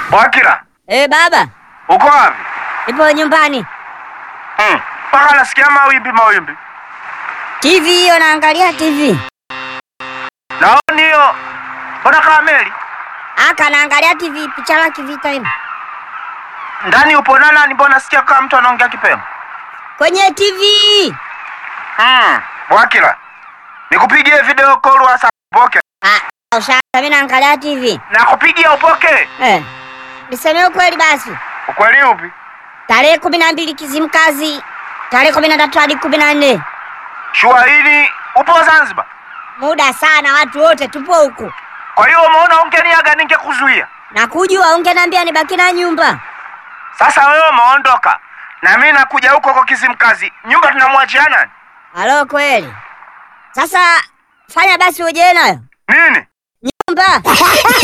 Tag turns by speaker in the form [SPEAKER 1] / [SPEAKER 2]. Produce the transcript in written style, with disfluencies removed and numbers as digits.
[SPEAKER 1] Wakila.
[SPEAKER 2] Baba.
[SPEAKER 1] Uko wapi?
[SPEAKER 2] Nipo nyumbani.
[SPEAKER 1] Paka nasikia mawimbi.
[SPEAKER 2] TV hiyo naangalia TV.
[SPEAKER 1] Naoni hiyo. Mbona kama meli?
[SPEAKER 2] Aka naangalia TV picha la kivita hivi.
[SPEAKER 1] Ndani upo na nani? Mbona nasikia kama mtu anaongea Kipemo?
[SPEAKER 2] Kwenye TV.
[SPEAKER 1] Wakila. Nikupigie video call WhatsApp upoke.
[SPEAKER 2] Usha mimi naangalia TV.
[SPEAKER 1] Nakupigia upoke?
[SPEAKER 2] Niseme ukweli basi.
[SPEAKER 1] Ukweli upi?
[SPEAKER 2] Tarehe 12 Kizimkazi. Tarehe 13 hadi 14.
[SPEAKER 1] Shua hili upo Zanzibar?
[SPEAKER 2] Muda sana, watu wote tupo huku.
[SPEAKER 1] Kwa hiyo umeona ungeniaga ningekuzuia.
[SPEAKER 2] Na kujua ungeniambia nibaki na nyumba.
[SPEAKER 1] Sasa wewe umeondoka. Na mimi nakuja huko kwa Kizimkazi. Nyumba tunamwachia nani?
[SPEAKER 2] Halo kweli. Sasa fanya basi uje nayo.
[SPEAKER 1] Nini?
[SPEAKER 2] Nyumba.